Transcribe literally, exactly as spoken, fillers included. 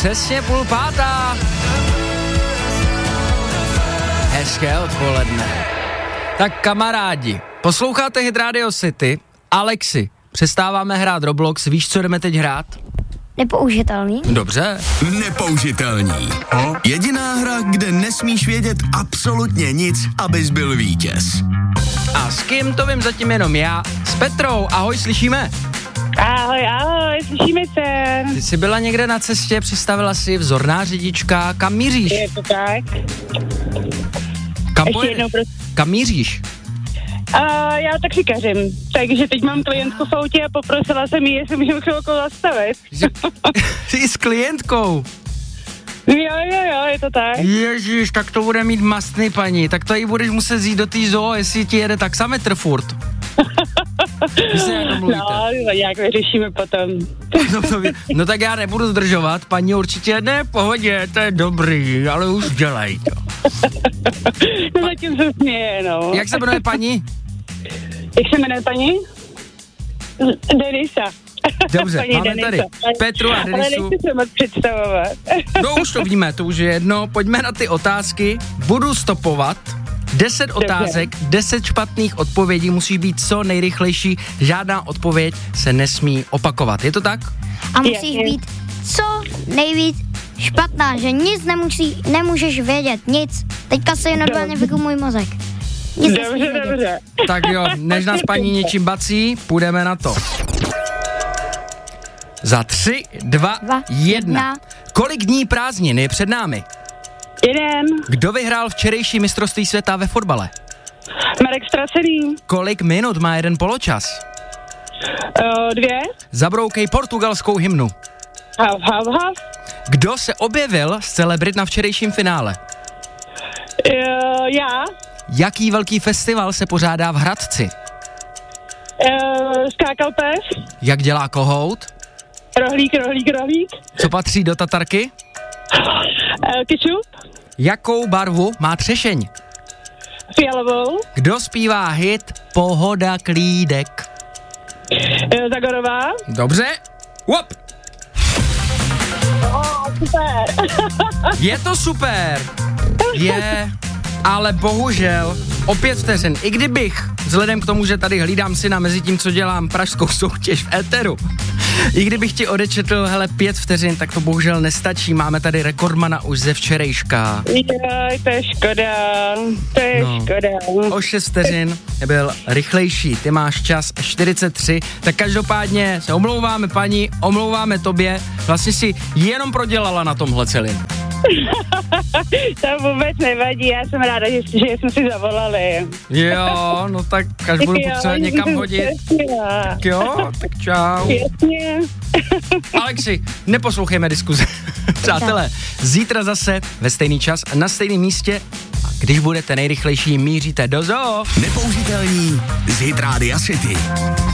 Přesně půl pátá. Hezké odpoledne. Tak kamarádi, posloucháte Hit Radio City. Alexi, přestáváme hrát Roblox, víš, co jdeme teď hrát? Nepoužitelný. Dobře. Nepoužitelný. Jediná hra, kde nesmíš vědět absolutně nic, abys byl vítěz. A s kým to vím zatím jenom já? S Petrou, ahoj, slyšíme? Ahoj, ahoj, slyšíme se. Ty jsi byla někde na cestě, přistavila si vzorná řidička, kam míříš? Je to tak. Kam, Ještě pojede? jednou, prosím. Kam míříš? Uh, já taxikařím, takže teď mám klientku v autě a poprosila jsem jí, jestli můžu chvilku zastavit. Jsi s klientkou. Jo, jo, jo, je to tak. Ježíš, tak to bude mít mastný, paní. Tak to jí budeš muset jít do té zoo, jestli ti jede taxametr furt. Vy se nějak domluvíte. No, nějak vyřešíme potom. No, to vě- no tak já nebudu zdržovat, paní určitě ne, pohodě, to je dobrý, ale už dělej to. No zatím se směje, no. Jak se jmenuje paní? Jak se jmenuje paní? Denisa. Dobře, Paní máme Denisa. tady Petru a Ale Denisu. nechci se moc představovat. No už to víme, to už je jedno. Pojďme na ty otázky. Budu stopovat. Deset otázek, deset špatných odpovědí, musí být co nejrychlejší. Žádná odpověď se nesmí opakovat. Je to tak? A musíš být co nejvíc špatná, že nic nemusí, nemůžeš vědět, nic. Teďka se normálně vygu můj mozek. Nic nesmíš Dobře, vědět. dobře. Tak jo, než nás paní něčím bací, půjdeme na to. Za tři, dva, Dva, jedna. jedna. Kolik dní prázdnin je před námi? Jeden. Kdo vyhrál včerejší mistrovství světa ve fotbale? Marek Stracený. Kolik minut má jeden poločas? Uh, dvě. Zabroukej portugalskou hymnu. Hav, hav, hav. Kdo se objevil z celebrit na včerejším finále? Uh, já. Jaký velký festival se pořádá v Hradci? Uh, skákal pes. Jak dělá kohout? Rohlík, rohlík, rohlík. Co patří do tatarky? Uh, kečup. Jakou barvu má třešeň? Fialovou. Kdo zpívá hit Pohoda klídek? Uh, Zagorová. Dobře. Hop. Oh, super. Je to super. Je, ale bohužel o pět vteřin. I kdybych, vzhledem k tomu, že tady hlídám syna mezi tím, co dělám pražskou soutěž v éteru, i kdybych ti odečetl, hele, pět vteřin, tak to bohužel nestačí. Máme tady rekordmana už ze včerejška. Jaj, to je škoda. To je No. škoda. O šest vteřin byl rychlejší. Ty máš čas čtyřicet tři, tak každopádně se omlouváme paní, omlouváme tobě. Vlastně si jenom prodělala na tomhle celým. To vůbec nevadí, já jsem ráda, že, že jsme si zavolali. Jo, no tak až budu potřebovat někam hodit. Tak jo, tak čau. Jasně. Alexi, neposlouchejme diskuze. Přátelé, zítra zase ve stejný čas na stejném místě a když budete nejrychlejší, míříte do zoo. Nepoužitelný z Hit Radio City.